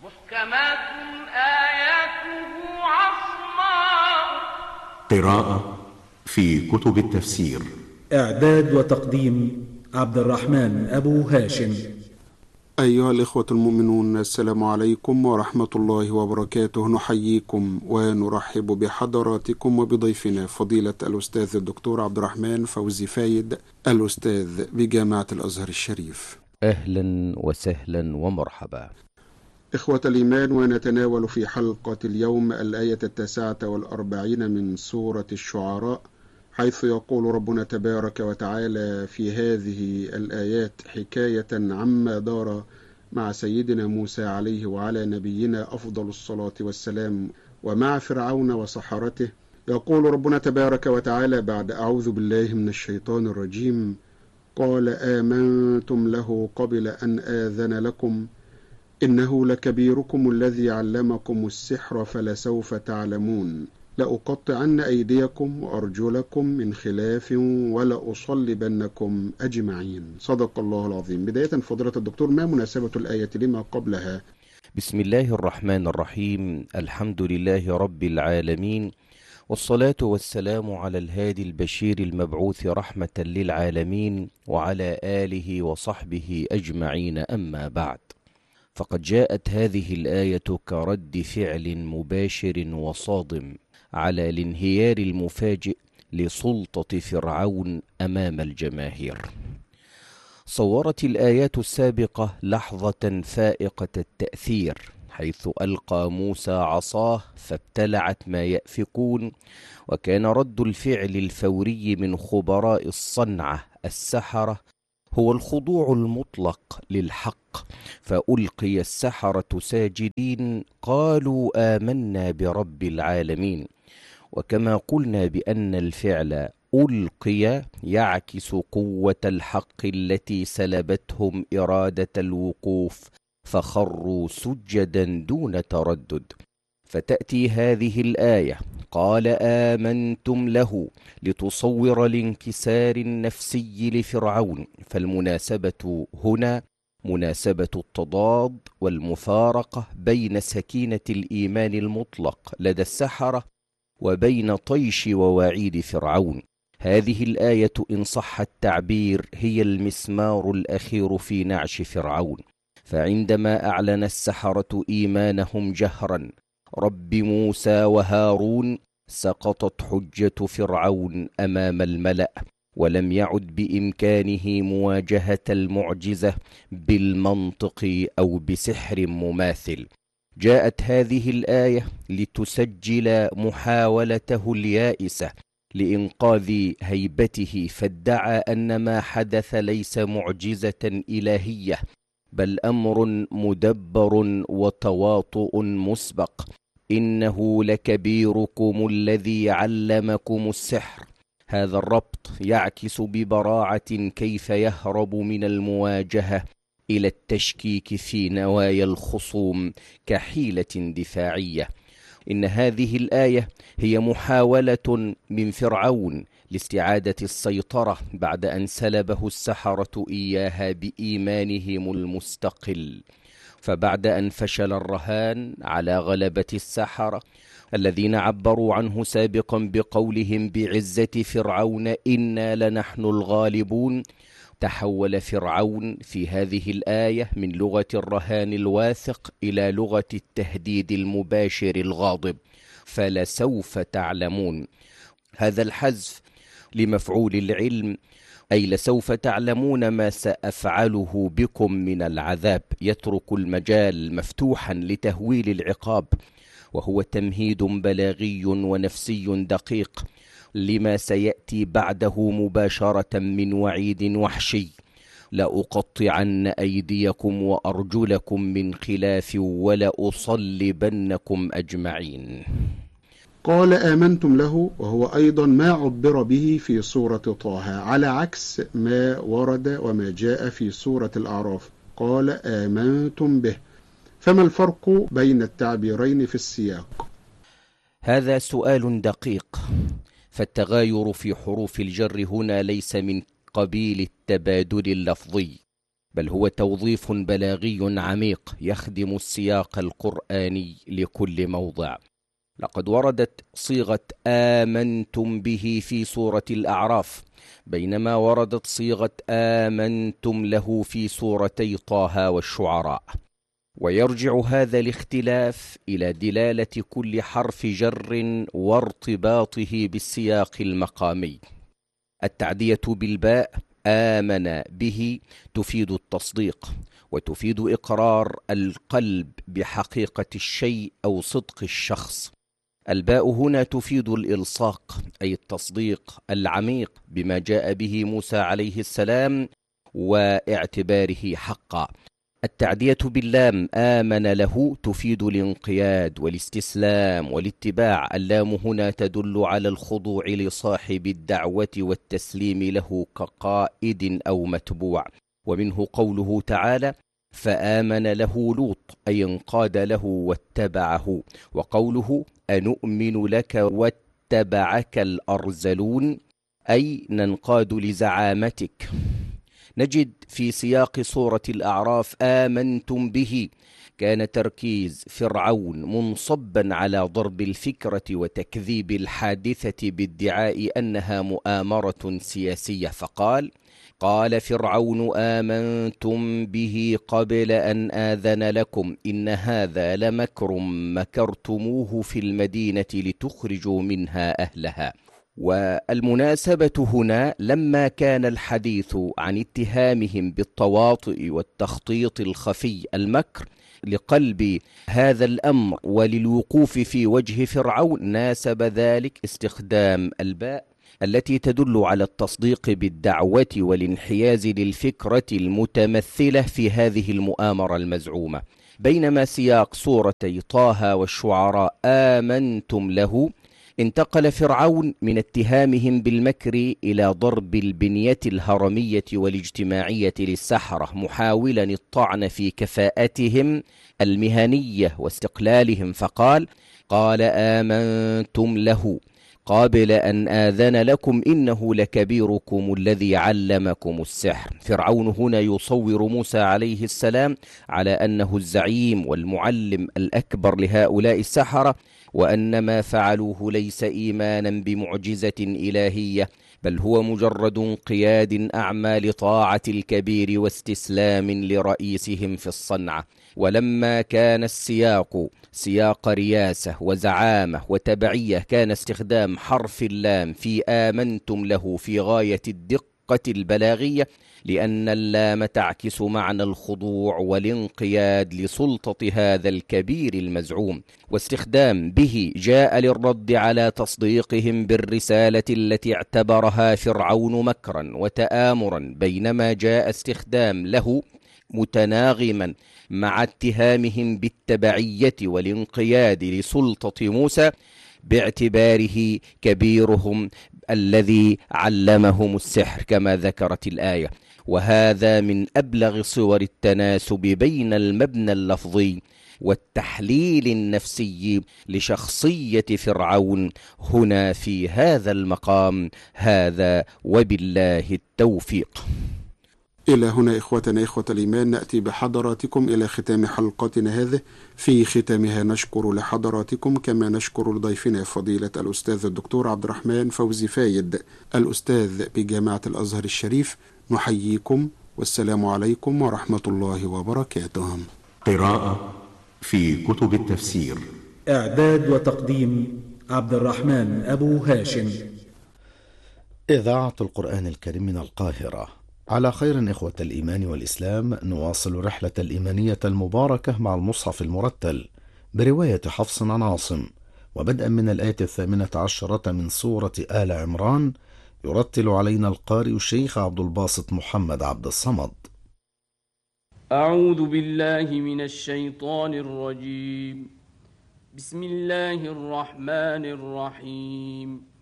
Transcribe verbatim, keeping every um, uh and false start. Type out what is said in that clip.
محكمات آياته عصماء. قراءة في كتب التفسير. إعداد وتقديم عبد الرحمن أبو هاشم. أيها الإخوة المؤمنون، السلام عليكم ورحمة الله وبركاته. نحييكم ونرحب بحضراتكم وبضيفنا فضيلة الأستاذ الدكتور عبد الرحمن فوزي فايد، الأستاذ بجامعة الأزهر الشريف. أهلا وسهلا ومرحبا. إخوة الإيمان، ونتناول في حلقة اليوم الآية التاسعة والأربعين من سورة الشعراء، حيث يقول ربنا تبارك وتعالى في هذه الآيات حكاية عما دار مع سيدنا موسى عليه وعلى نبينا أفضل الصلاة والسلام ومع فرعون وسحرته. يقول ربنا تبارك وتعالى بعد أعوذ بالله من الشيطان الرجيم: قال آمنتم له قبل أن آذن لكم إنه لكبيركم الذي علمكم السحر فلسوف تعلمون لأقطعن أيديكم وأرجلكم من خلاف ولأصلبنكم أجمعين. صدق الله العظيم. بداية فضيلة الدكتور، ما مناسبة الآية لما قبلها؟ بسم الله الرحمن الرحيم. الحمد لله رب العالمين، والصلاة والسلام على الهادي البشير المبعوث رحمة للعالمين وعلى آله وصحبه أجمعين. أما بعد، فقد جاءت هذه الآية كرد فعل مباشر وصادم على الانهيار المفاجئ لسلطة فرعون أمام الجماهير. صورت الآيات السابقة لحظة فائقة التأثير، حيث ألقى موسى عصاه فابتلعت ما يأفكون، وكان رد الفعل الفوري من خبراء الصنعة السحرة هو الخضوع المطلق للحق، فألقي السحرة ساجدين قالوا آمنا برب العالمين. وكما قلنا بأن الفعل ألقي يعكس قوة الحق التي سلبتهم إرادة الوقوف فخروا سجدا دون تردد. فتأتي هذه الآية قال آمنتم له لتصور الانكسار النفسي لفرعون، فالمناسبة هنا مناسبة التضاد والمفارقة بين سكينة الإيمان المطلق لدى السحرة وبين طيش ووعيد فرعون. هذه الآية إن صح التعبير هي المسمار الأخير في نعش فرعون، فعندما أعلن السحرة إيمانهم جهرا رب موسى وهارون سقطت حجة فرعون أمام الملأ، ولم يعد بإمكانه مواجهة المعجزة بالمنطق أو بسحر مماثل. جاءت هذه الآية لتسجل محاولته اليائسة لإنقاذ هيبته، فادعى أن ما حدث ليس معجزة إلهية بل أمر مدبر وتواطؤ مسبق. إنه لكبيركم الذي علمكم السحر. هذا الربط يعكس ببراعة كيف يهرب من المواجهة إلى التشكيك في نوايا الخصوم كحيلة دفاعية. إن هذه الآية هي محاولة من فرعون لاستعادة السيطرة بعد أن سلبه السحرة إياها بإيمانهم المستقل. فبعد أن فشل الرهان على غلبة السحرة الذين عبروا عنه سابقا بقولهم بعزة فرعون إنا لنحن الغالبون، تحول فرعون في هذه الآية من لغة الرهان الواثق إلى لغة التهديد المباشر الغاضب. فلسوف تعلمون، هذا الحذف لمفعول العلم، أي لسوف تعلمون ما سأفعله بكم من العذاب، يترك المجال مفتوحا لتهويل العقاب، وهو تمهيد بلاغي ونفسي دقيق لما سيأتي بعده مباشرة من وعيد وحشي: لأقطعن أيديكم وأرجلكم من خلاف ولأصلبنكم أجمعين. قال آمنتم له، وهو أيضا ما عبر به في سورة طه، على عكس ما ورد وما جاء في سورة الأعراف قال آمنتم به. فما الفرق بين التعبيرين في السياق؟ هذا سؤال دقيق، فالتغاير في حروف الجر هنا ليس من قبيل التبادل اللفظي، بل هو توظيف بلاغي عميق يخدم السياق القرآني لكل موضع. لقد وردت صيغة آمنتم به في سورة الأعراف، بينما وردت صيغة آمنتم له في سورتي طه والشعراء. ويرجع هذا الاختلاف إلى دلالة كل حرف جر وارتباطه بالسياق المقامي. التعدية بالباء آمن به تفيد التصديق، وتفيد إقرار القلب بحقيقة الشيء أو صدق الشخص. الباء هنا تفيد الإلصاق، أي التصديق العميق بما جاء به موسى عليه السلام واعتباره حقا. التعدية باللام آمن له تفيد الانقياد والاستسلام والاتباع. اللام هنا تدل على الخضوع لصاحب الدعوة والتسليم له كقائد أو متبوع. ومنه قوله تعالى فآمن له لوط، أي انقاد له واتبعه. وقوله أنؤمن لك واتبعك الأرذلون، أي ننقاد لزعامتك. نجد في سياق سورة الأعراف آمنتم به كان تركيز فرعون منصبا على ضرب الفكرة وتكذيب الحادثة بادعاء أنها مؤامرة سياسية، فقال قال فرعون آمنتم به قبل أن آذن لكم إن هذا لمكر مكرتموه في المدينة لتخرجوا منها أهلها. والمناسبة هنا لما كان الحديث عن اتهامهم بالتواطؤ والتخطيط الخفي المكر لقلب هذا الأمر وللوقوف في وجه فرعون، ناسب ذلك استخدام الباء التي تدل على التصديق بالدعوة والانحياز للفكرة المتمثلة في هذه المؤامرة المزعومة. بينما سياق سورتي طه والشعراء آمنتم له انتقل فرعون من اتهامهم بالمكر إلى ضرب البنية الهرمية والاجتماعية للسحرة، محاولا الطعن في كفاءتهم المهنية واستقلالهم، فقال قال آمنتم له قابل أن آذن لكم إنه لكبيركم الذي علمكم السحر. فرعون هنا يصور موسى عليه السلام على أنه الزعيم والمعلم الأكبر لهؤلاء السحرة، وأن ما فعلوه ليس إيمانا بمعجزة إلهية، بل هو مجرد انقياد أعمى لطاعة الكبير واستسلام لرئيسهم في الصنعة. ولما كان السياق سياق رياسة وزعامة وتبعية، كان استخدام حرف اللام في آمنتم له في غاية الدقة البلاغية، لأن اللام تعكس معنى الخضوع والانقياد لسلطة هذا الكبير المزعوم. واستخدام به جاء للرد على تصديقهم بالرسالة التي اعتبرها فرعون مكرا وتآمرا، بينما جاء استخدام له متناغما مع اتهامهم بالتبعية والانقياد لسلطة موسى باعتباره كبيرهم الذي علمهم السحر كما ذكرت الآية. وهذا من أبلغ صور التناسب بين المبنى اللفظي والتحليل النفسي لشخصية فرعون هنا في هذا المقام. هذا وبالله التوفيق. إلى هنا إخوتنا إخوة الإيمان نأتي بحضراتكم إلى ختام حلقتنا هذه. في ختامها نشكر لحضراتكم كما نشكر لضيفنا فضيلة الأستاذ الدكتور عبد الرحمن فوزي فايد الأستاذ بجامعة الأزهر الشريف. نحييكم والسلام عليكم ورحمة الله وبركاته. قراءة في كتب التفسير. إعداد وتقديم عبد الرحمن أبو هاشم. إذاعة القرآن الكريم من القاهرة. على خير إخوة الإيمان والإسلام، نواصل رحلة الإيمانية المباركة مع المصحف المرتل برواية حفص عن عاصم، وبدءا من الآية الثامنة عشرة من سورة آل عمران، يرتل علينا القارئ الشيخ عبد الباسط محمد عبد الصمد. أعوذ بالله من الشيطان الرجيم. بسم الله الرحمن الرحيم.